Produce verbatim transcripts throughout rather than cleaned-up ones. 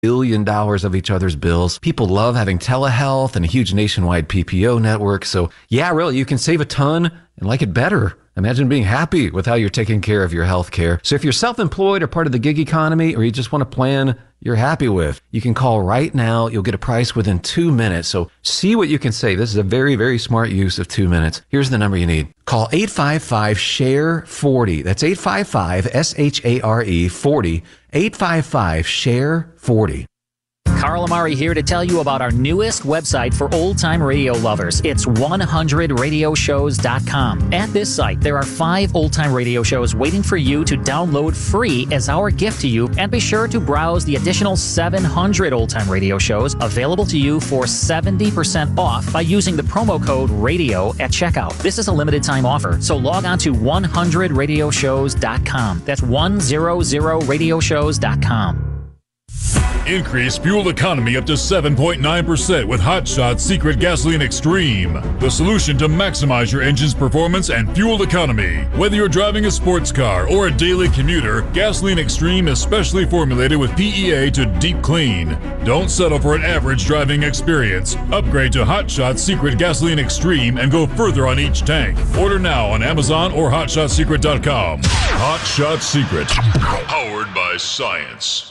billion dollars of each other's bills. People love having telehealth and a huge nationwide P P O network. So yeah, really, you can save a ton and like it better. Imagine being happy with how you're taking care of your health care. So if you're self-employed or part of the gig economy, or you just want a plan you're happy with, you can call right now. You'll get a price within two minutes. So see what you can save. This is a very, very smart use of two minutes. Here's the number you need. Call eight five five, S H A R E, forty. That's eight five five, S H A R E, forty. eight five five, S H A R E, forty. Carl Amari here to tell you about our newest website for old-time radio lovers. It's one hundred radio shows dot com. At this site, there are five old-time radio shows waiting for you to download free as our gift to you, and be sure to browse the additional seven hundred old-time radio shows available to you for seventy percent off by using the promo code RADIO at checkout. This is a limited-time offer, so log on to one hundred radio shows dot com. That's one hundred radio shows dot com. Increase fuel economy up to seven point nine percent with Hot Shot Secret Gasoline Extreme, the solution to maximize your engine's performance and fuel economy. Whether you're driving a sports car or a daily commuter, Gasoline Extreme is specially formulated with P E A to deep clean. Don't settle for an average driving experience. Upgrade to Hot Shot Secret Gasoline Extreme and go further on each tank. Order now on Amazon or hot shot secret dot com. Hot Shot Secret, powered by science.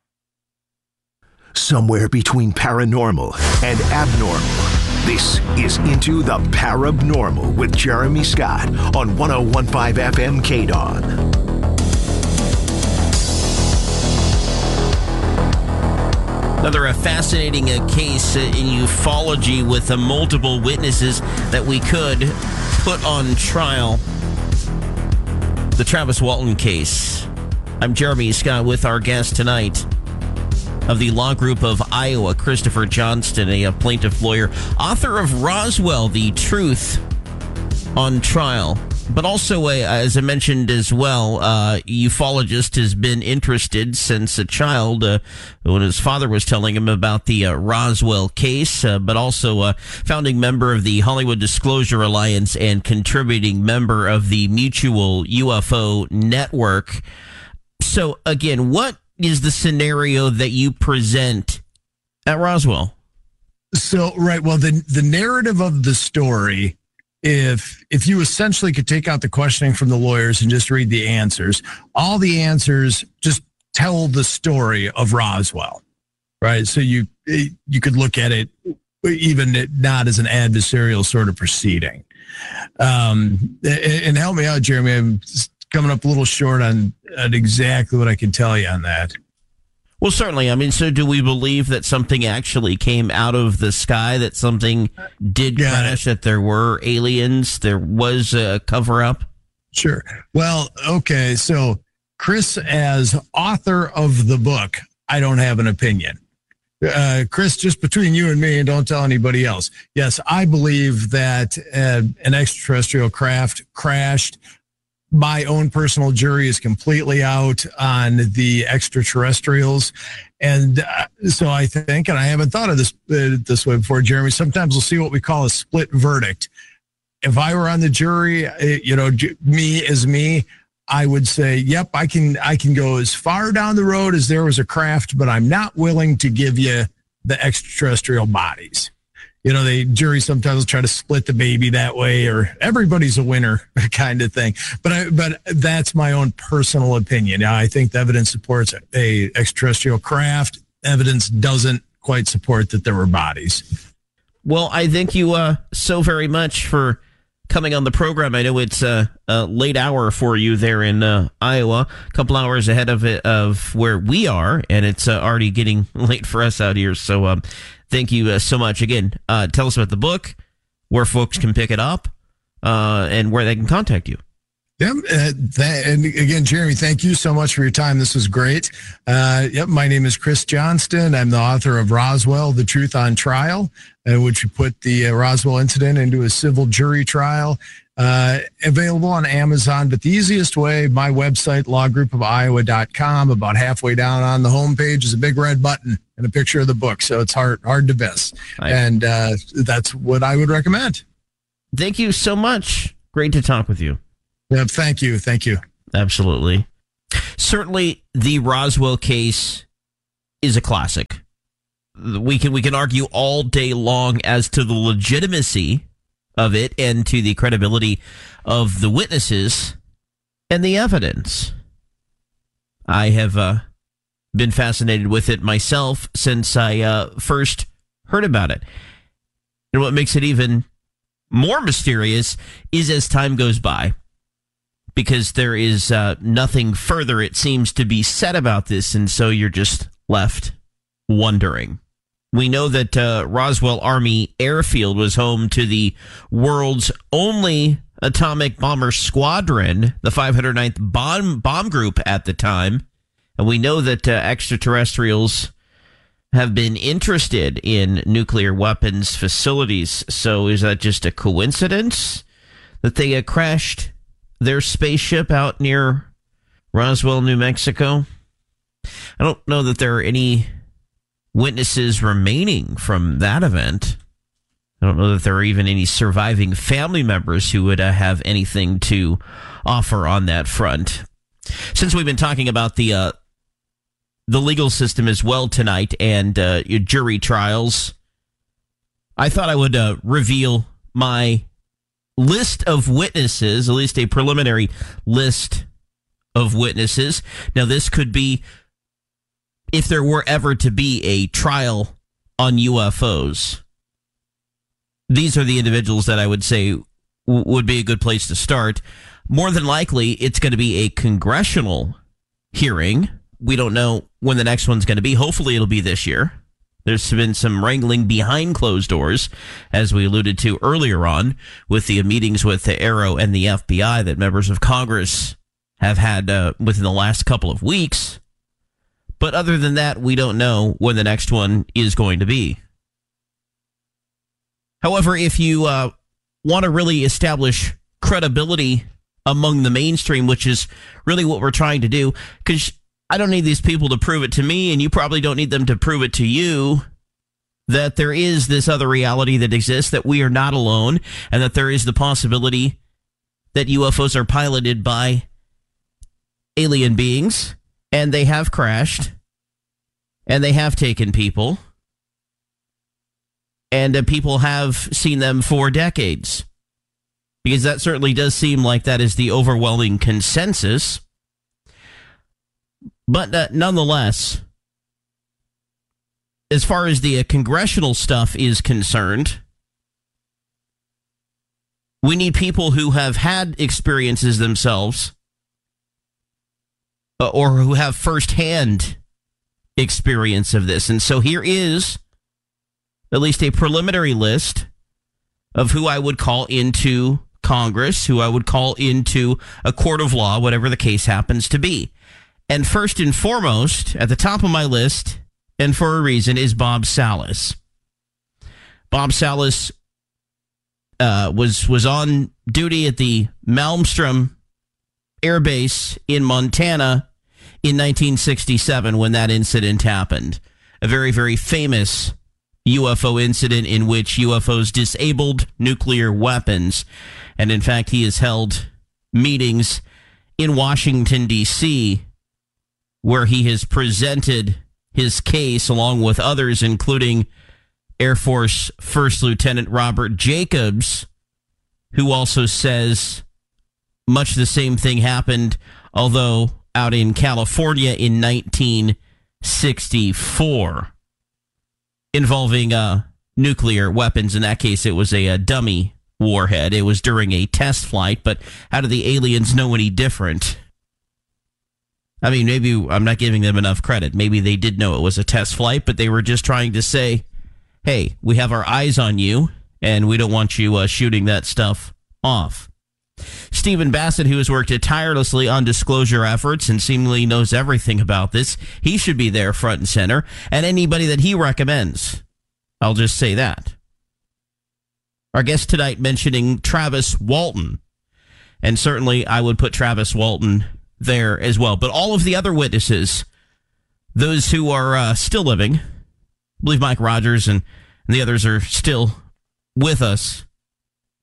Somewhere between paranormal and abnormal, this is Into the Parabnormal with Jeremy Scott on one oh one point five F M K D O N. Another uh, fascinating uh, case uh, in ufology with uh, multiple witnesses that we could put on trial. The Travis Walton case. I'm Jeremy Scott with our guest tonight of the Law Group of Iowa, Christopher Johnston, a, a plaintiff lawyer, author of Roswell, The Truth on Trial. But also, a, as I mentioned as well, uh, ufologist has been interested since a child, uh, when his father was telling him about the uh, Roswell case, uh, but also a founding member of the Hollywood Disclosure Alliance and contributing member of the Mutual U F O Network. So, again, what is the scenario that you present at Roswell? So, right. Well, the the narrative of the story, if if you essentially could take out the questioning from the lawyers and just read the answers, all the answers just tell the story of Roswell, right? So you you could look at it even not as an adversarial sort of proceeding. Um, and help me out, Jeremy. I'm coming up a little short on, on exactly what I can tell you on that. Well, certainly. I mean, so do we believe that something actually came out of the sky, that something did Got crash, it. that there were aliens, there was a cover-up? Sure. Well, okay. So Chris, as author of the book, I don't have an opinion. Uh, Chris, just between you and me, and don't tell anybody else. Yes, I believe that uh, an extraterrestrial craft crashed. My own personal jury is completely out on the extraterrestrials. And uh, so I think, and I haven't thought of this uh, this way before, Jeremy, sometimes we'll see what we call a split verdict. If I were on the jury, uh, you know, j- me as me, I would say, yep, I can I can go as far down the road as there was a craft, but I'm not willing to give you the extraterrestrial bodies. You know, the jury sometimes will try to split the baby that way, or everybody's a winner kind of thing. But I, but that's my own personal opinion. I think the evidence supports a extraterrestrial craft. Evidence doesn't quite support that there were bodies. Well, I thank you uh, so very much for coming on the program. I know it's a, a late hour for you there in uh, Iowa, a couple hours ahead of it, of where we are, and it's uh, already getting late for us out here. So um, thank you uh, so much. Again, uh, tell us about the book, where folks can pick it up, uh, and where they can contact you. Yep. Uh, that, and again, Jeremy, thank you so much for your time. This was great. Uh, yep. My name is Chris Johnston. I'm the author of Roswell, The Truth on Trial, in which we put the uh, Roswell incident into a civil jury trial. Uh, available on Amazon, but the easiest way, my website, law group of iowa dot com, about halfway down on the homepage is a big red button and a picture of the book. So it's hard, hard to miss. I, and uh, that's what I would recommend. Thank you so much. Great to talk with you. Yeah, thank you. Thank you. Absolutely. Certainly the Roswell case is a classic. We can we can argue all day long as to the legitimacy of it and to the credibility of the witnesses and the evidence. I have uh, been fascinated with it myself since I uh, first heard about it. And what makes it even more mysterious is as time goes by, because there is uh, nothing further, it seems, to be said about this, and so you're just left wondering. We know that uh, Roswell Army Airfield was home to the world's only atomic bomber squadron, the five hundred ninth Bomb, bomb Group at the time. And we know that uh, extraterrestrials have been interested in nuclear weapons facilities. So is that just a coincidence that they uh, crashed their spaceship out near Roswell, New Mexico? I don't know that there are any witnesses remaining from that event. I don't know that there are even any surviving family members who would uh, have anything to offer on that front. Since we've been talking about the uh, the legal system as well tonight and uh, jury trials, I thought I would uh, reveal my list of witnesses, at least a preliminary list of witnesses. Now, this could be if there were ever to be a trial on U F Os. These are the individuals that I would say w- would be a good place to start. More than likely, it's going to be a congressional hearing. We don't know when the next one's going to be. Hopefully, it'll be this year. There's been some wrangling behind closed doors, as we alluded to earlier on, with the meetings with the AARO and the F B I that members of Congress have had uh, within the last couple of weeks. But other than that, we don't know when the next one is going to be. However, if you uh, want to really establish credibility among the mainstream, which is really what we're trying to do, because I don't need these people to prove it to me, and you probably don't need them to prove it to you, that there is this other reality that exists, that we are not alone, and that there is the possibility that U F Os are piloted by alien beings, and they have crashed, and they have taken people, and uh, people have seen them for decades. Because that certainly does seem like that is the overwhelming consensus. But uh, nonetheless, as far as the uh, congressional stuff is concerned, we need people who have had experiences themselves uh, or who have firsthand experience of this. And so here is at least a preliminary list of who I would call into Congress, who I would call into a court of law, whatever the case happens to be. And first and foremost, at the top of my list, and for a reason, is Bob Salas. Bob Salas uh, was was on duty at the Malmstrom Air Base in Montana in nineteen sixty-seven when that incident happened. A very, very famous U F O incident in which U F Os disabled nuclear weapons. And in fact, he has held meetings in Washington, D C, where he has presented his case along with others, including Air Force First Lieutenant Robert Jacobs, who also says much the same thing happened, although out in California in nineteen sixty-four, involving uh, nuclear weapons. In that case, it was a, a dummy warhead. It was during a test flight, but how do the aliens know any different? I mean, maybe I'm not giving them enough credit. Maybe they did know it was a test flight, but they were just trying to say, hey, we have our eyes on you, and we don't want you uh, shooting that stuff off. Stephen Bassett, who has worked tirelessly on disclosure efforts and seemingly knows everything about this, he should be there front and center, and anybody that he recommends. I'll just say that. Our guest tonight mentioning Travis Walton, and certainly I would put Travis Walton there as well. But all of the other witnesses, those who are uh, still living, I believe Mike Rogers and, and the others are still with us.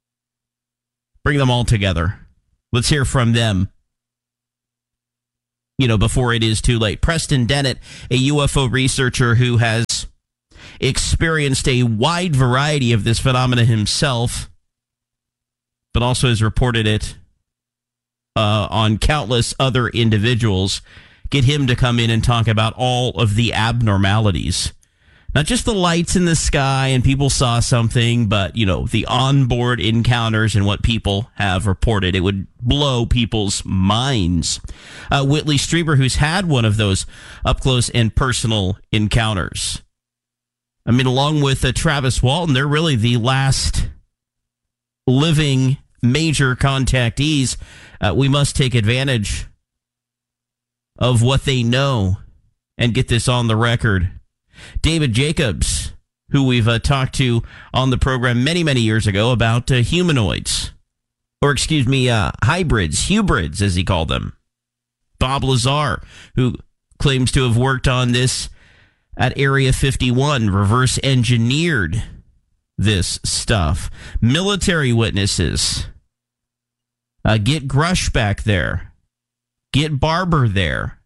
Bring them all together. Let's hear from them. you know, before it is too late. Preston Dennett, a U F O researcher who has experienced a wide variety of this phenomena himself, but also has reported it uh, on countless other individuals. Get him to come in and talk about all of the abnormalities. Not just the lights in the sky and people saw something, but, you know, the onboard encounters and what people have reported. It would blow people's minds. Uh, Whitley Strieber, who's had one of those up-close and personal encounters. I mean, along with uh, Travis Walton, they're really the last living major contactees. Uh, we must take advantage of what they know and get this on the record. David Jacobs, who we've uh, talked to on the program many, many years ago about uh, humanoids, or excuse me, uh, hybrids, hubrids, as he called them. Bob Lazar, who claims to have worked on this at Area fifty-one, reverse engineered this stuff. Military witnesses. Uh, get Grush back there. Get Barber there.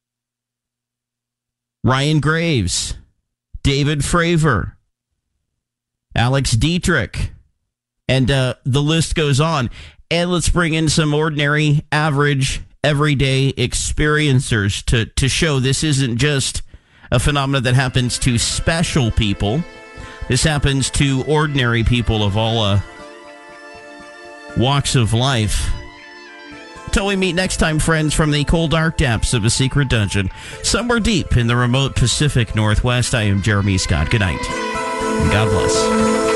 Ryan Graves. David Fravor. Alex Dietrich. And uh, the list goes on. And let's bring in some ordinary, average, everyday experiencers to, to show this isn't just a phenomenon that happens to special people. This happens to ordinary people of all uh, walks of life. Until we meet next time, friends, from the cold, dark depths of a secret dungeon, somewhere deep in the remote Pacific Northwest, I am Jeremy Scott. Good night, and God bless.